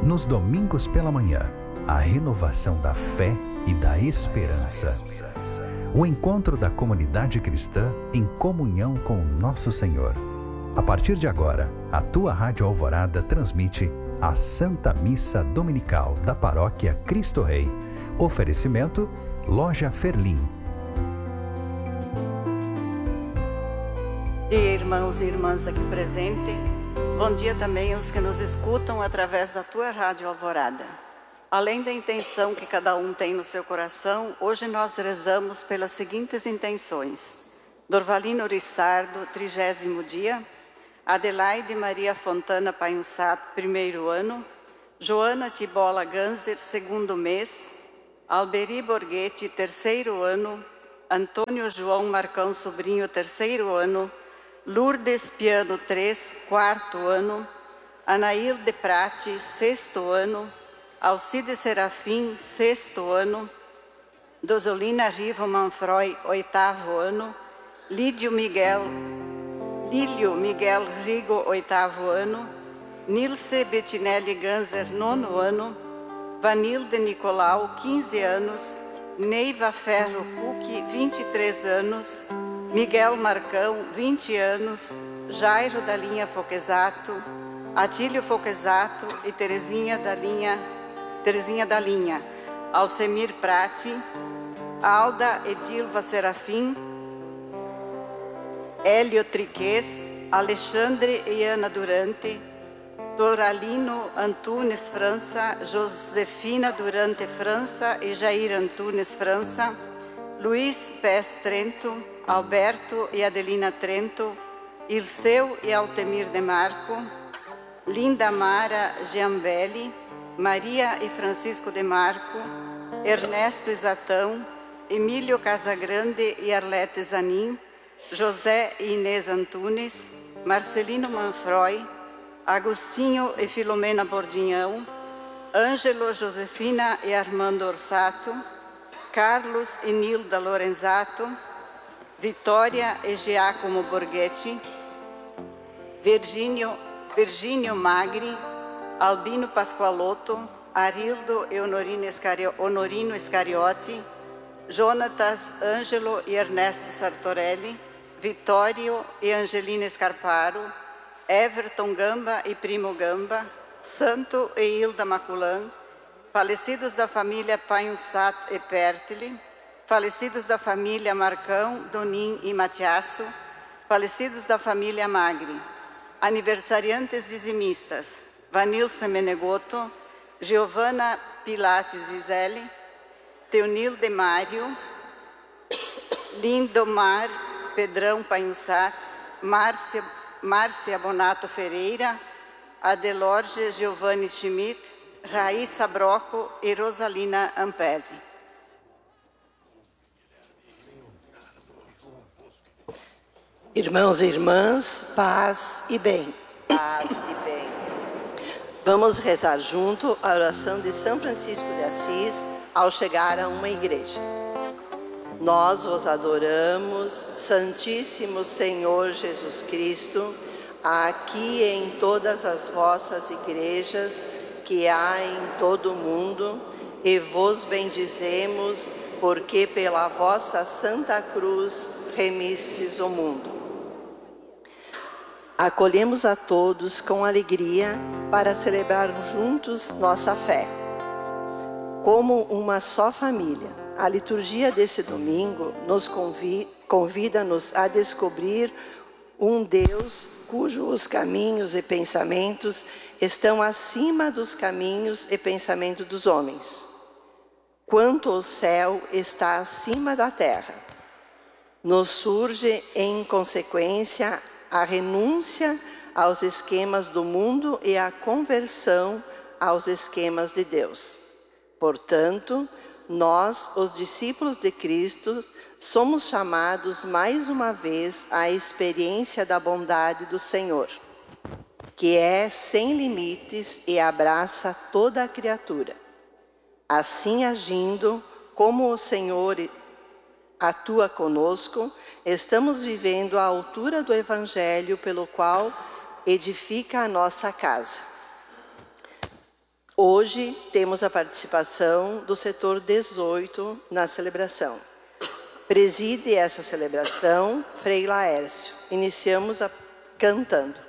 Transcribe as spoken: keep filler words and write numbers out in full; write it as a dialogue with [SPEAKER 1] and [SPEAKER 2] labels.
[SPEAKER 1] nos domingos pela manhã, a renovação da fé e da esperança. O encontro da comunidade cristã em comunhão com o nosso Senhor. A partir de agora, a tua Rádio Alvorada transmite a Santa Missa Dominical da Paróquia Cristo Rei. Oferecimento Loja Ferlim.
[SPEAKER 2] E irmãos e irmãs aqui presentes, bom dia também aos que nos escutam através da tua Rádio Alvorada. Além da intenção que cada um tem no seu coração, hoje nós rezamos pelas seguintes intenções: Dorvalino Rissardo, trigésimo dia; Adelaide Maria Fontana Painsato, primeiro ano; Joana Tibola Ganser, segundo mês; Alberi Borghetti, terceiro ano; Antônio João Marcão Sobrinho, terceiro ano; Lourdes Piano três, quarto ano; Anaílde Prati, sexto ano; Alcide Serafim, sexto ano; Dozolina Rivo Manfroy, oitavo ano; Lídio Miguel, Lílio Miguel Rigo, oitavo ano; Nilce Bettinelli Ganser, nono ano; Vanilde Nicolau, quinze anos; Neiva Ferro Cucchi, vinte e três anos; Miguel Marcão, vinte anos; Jairo da Linha Foquesato, Atílio Foquesato e Terezinha da Linha, Terezinha da Linha; Alcemir Prati, Alda Edilva Serafim, Hélio Triquês, Alexandre e Ana Durante, Doralino Antunes França, Josefina Durante França e Jair Antunes França, Luiz Pés Trento, Alberto e Adelina Trento, Ilseu e Altemir de Marco, Linda Mara Giambelli, Maria e Francisco de Marco, Ernesto Isatão, Emílio Casagrande e Arlete Zanin, José e Inês Antunes, Marcelino Manfroy, Agostinho e Filomena Bordinhão, Ângelo, Josefina e Armando Orsato, Carlos e Nilda Lorenzato, Vitória e Giacomo Borghetti, Virgínio, Virgínio Magri, Albino Pascoalotto, Arildo e Honorino, Escario, Honorino Iscariotti, Jonatas, Ângelo e Ernesto Sartorelli, Vitório e Angelina Scarparo, Everton Gamba e Primo Gamba, Santo e Hilda Maculan, falecidos da família Painsato e Pertile, falecidos da família Marcão, Donim e Matiasso, falecidos da família Magri, aniversariantes dizimistas: Vanilson Menegoto, Giovana Pilates Iseli, Teonilde Mário, Lindomar Pedrão Painsato, Márcia, Márcia Bonato Ferreira, Adelorge Giovanni Schmidt, Raíssa Broco e Rosalina Ampesi.
[SPEAKER 3] Irmãos e irmãs, paz e bem.
[SPEAKER 2] Paz e bem.
[SPEAKER 3] Vamos rezar junto a oração de São Francisco de Assis ao chegar a uma igreja. Nós vos adoramos, Santíssimo Senhor Jesus Cristo, aqui em todas as vossas igrejas que há em todo o mundo, e vos bendizemos, porque pela vossa Santa Cruz remistes o mundo. Acolhemos a todos com alegria para celebrar juntos nossa fé. Como uma só família, a liturgia desse domingo nos convida-nos a descobrir um Deus cujos caminhos e pensamentos estão acima dos caminhos e pensamentos dos homens. Quanto o céu está acima da terra. Nos surge, em consequência, a renúncia aos esquemas do mundo e a conversão aos esquemas de Deus. Portanto, nós, os discípulos de Cristo, somos chamados mais uma vez à experiência da bondade do Senhor, que é sem limites e abraça toda a criatura. Assim, agindo como o Senhor atua conosco, estamos vivendo à altura do Evangelho pelo qual edifica a nossa casa. Hoje temos a participação do setor dezoito na celebração. Preside essa celebração Frei Laércio. Iniciamos a, cantando.